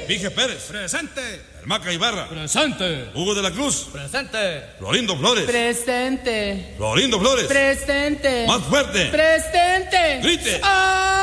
Vige Pérez. Presente. El Maca Ibarra. Presente. Hugo de la Cruz. Presente. Florindo Flores. Presente. Florindo Flores. Presente. Más fuerte. Presente. Grite. ¡Ah!